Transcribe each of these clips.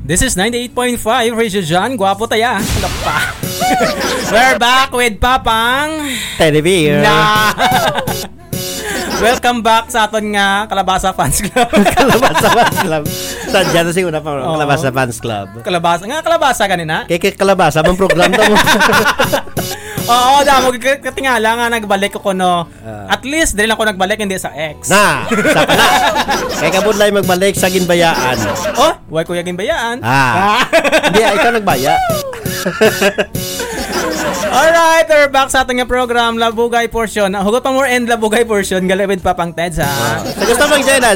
This is 98.5 Radio John. Gwapo taya. Ano pa? We're back with Papang Teddy Bear. Welcome back sa aton nga Kalabasa Fans Club. Kalabasa Fans Club. Sadya na siguro pa Kalabasa Fans Club. Kalabasa kanina? Kay Kalabasa mang program to mo. Oo, damo katingala nga nagbalik ko no. At least dili lang ko nagbalik hindi sa ex. Sa pala. Kay kabudlay magbalik sa ginbayaan. Oh, why ko yagin bayaan? Hindi ikaw nagbaya. Alright, we're back sa ating program Labugay Portion. Hugot pa more and Labugay Portion galawid pa pang Teds ha. Sa gusto mong dyan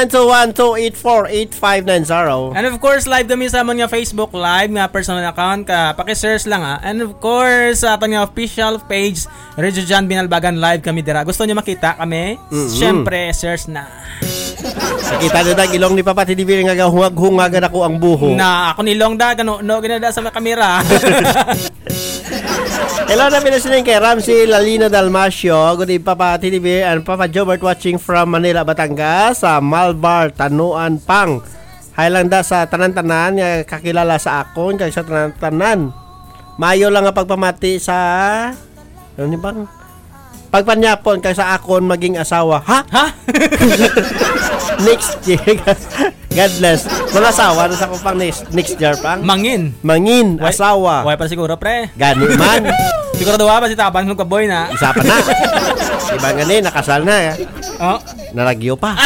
0921-284-8590. And of course, live kami sa amon nga Facebook Live nga personal account ka. Paki-search lang ha. And of course, sa ating nga official page Radio John Binalbagan live kami dira. Gusto niyo makita kami? Syempre, search na. Nakita nyo na ilong ni Papa Teddy Bear nga hungag-hungagan ako ang buho. Na ako nilong da no ginada sa kamera. Hello na pinasinig kay Ramsey Lalina Dalmasio. Good evening Papa Teddy Bear and Papa Jobert watching from Manila, Batangas. Sa Malbar, Tanuan, Pang. Haylang da sa tanan-tanan nga kakilala sa akon kay sa tanan-tanan. Mayo lang nga pagpamati sa ano ni bang pagpanyapon kay sa akon maging asawa. Ha? Next year. God bless. Mga asawa na sa kupang next year pang. Mangin, asawa. Why pa siguro pre? Gani man. Siguro daw pa si Tabang ng kaboy na. Isa pa na. Iba nga ni nakasal na. Oh. Nalagyo pa.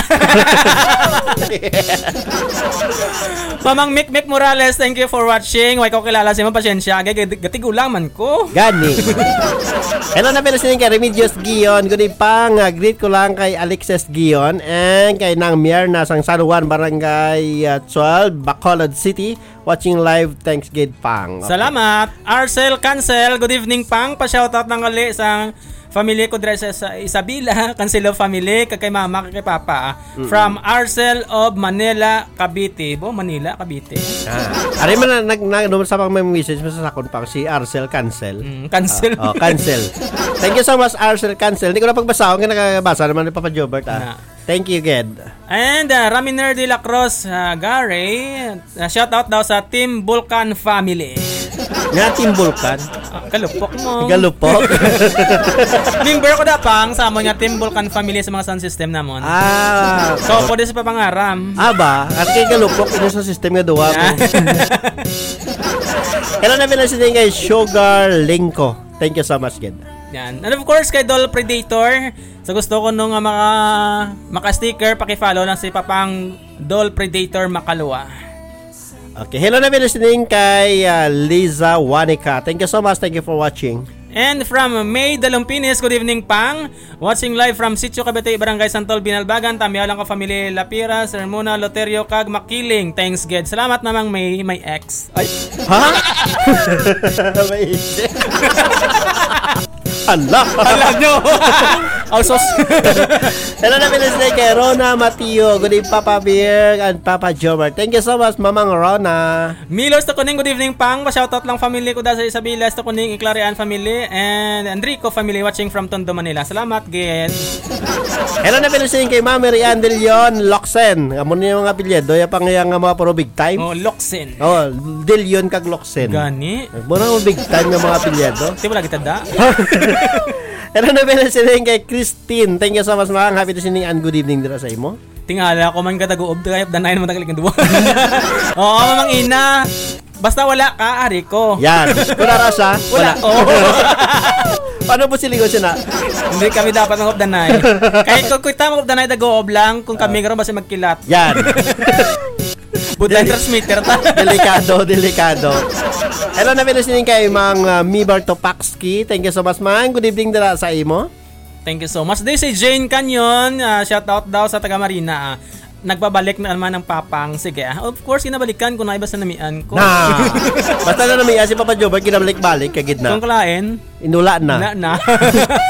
Mamang Mick Morales, thank you for watching. Why ko kilala si Mapasensya. Gatigulang man ko. Gani. Hello na pinasinig kay Remedios Gion. Good evening pang. Greet ko lang kay Alexis Gion and kay Nang Mierna sang San Juan, Barangay 12, Bacolod City. Watching live. Thanks, Gid Pang. Okay. Salamat. Arcel Cancel. Good evening, Pang. Pa-shoutout ng gali sa family ko dres sa Isabela. Cancelo family. Kay mama, kay papa. From Arcel of Manila, Cavite. Manila, Cavite. Ari man nag sa pang may message mo sa sakon pang si Arcel Cancel. Cancel. Cancel. Thank you so much, Arcel Cancel. Hindi ko na pagbasa. Kung nakabasa naman ni Papa Jobert. Thank you, Ged. And Raminer de la Cruz, Gary. Shoutout daw sa Team Vulcan family. Nga Team Vulcan? Galupok mo. Galupok? Member ko da pang sa amon nga Team Vulcan family sa mga sound system namon. So, pwede sa papangaram. Ba? At kay galupok, ino sa system nga duwa mo. Hello na pinasinig kay Sugar Linko. Thank you so much, Ged. Yan. And of course, kay Doll Predator. So, gusto ko nung maka-sticker, paki-follow lang si Papang Doll Predator Makalua. Okay. Hello na listening kay Liza Wanika. Thank you so much. Thank you for watching. And from May Dalumpines, good evening, Pang. Watching live from Sitio Cavite, Barangay Santol, Binalbagan. Tamiyaw lang ko, family Lapira, Sermona, Loterio, Kag, Makiling. Thanks, Ged. Salamat namang may ex. Ay. Ha? May ex. Hala nyo. Also, hello na pinasday kay Rona Matio. Good evening, Papa Bear and Papa Jobert. Thank you so much, Mamang Rona. Milos to kuning, good evening, Pang. Pa-shoutout lang family ko da sa Isabela, to kuning Iklarian family and Enrico family watching from Tondo, Manila. Salamat, Ged. Hello na pinasday kay Mami Rian de Leon Loxen. Amo niyo mga apelyido, ya pang yang mga pro big time. Loxen. De Leon kag Loxen. Gani. Muna mo big time nga mga apelyido. Di wala kita da. Hello na pinasinig kay Christine. Thank you so much, mga happy to sining and good evening dira sa imo. Tingala ko man kataguob kayop danay naman tagalik ng duwa. Oo, mamang ina. Basta wala ka, ari ko. Yan. Kung narasa, wala. Paano po siligo siya na? Hindi kami dapat ng danay. Kahit kung kita mo danay daguob lang, kung kami karon basta magkilat. Yan. Buta transmitter ta. Delikado. Hello na pinasining kay Mang Mibar Topakski. Thank you so much, man. Good evening dira sa imo. Thank you so much. This is Jane Canyon. Shout out daw sa taga Marina. Nagbabalik na naman ng Papang. Sige. Of course, kinabalikan ko na iba sa namian ko. Basta na namian si Papa Jobert, kinabalik-balik kagid na. Kung kalain, inula na. Na.